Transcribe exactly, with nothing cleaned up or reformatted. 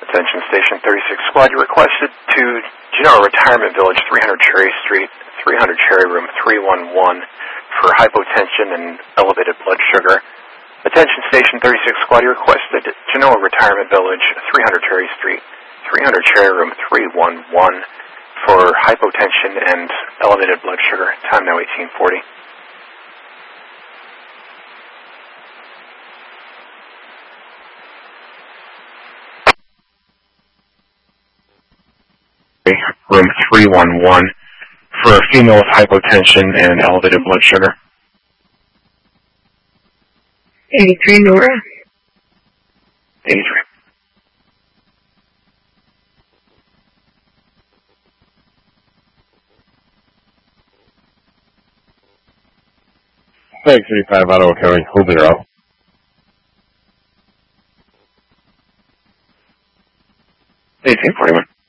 Attention Station thirty-six Squad, you requested to Genoa Retirement Village, three hundred Cherry Street, three hundred Cherry Room three one one for hypotension and elevated blood sugar. Attention Station thirty-six Squad, you requested Genoa Retirement Village, three hundred Cherry Street, three hundred Cherry Room three one one for hypotension and elevated blood sugar. Time now eighteen forty. Room three one one for a female with hypotension and elevated blood sugar. eighty-three, Nora. eighty-three. Thanks, thirty-five, Ottawa County, holding her up. eighteen forty-one.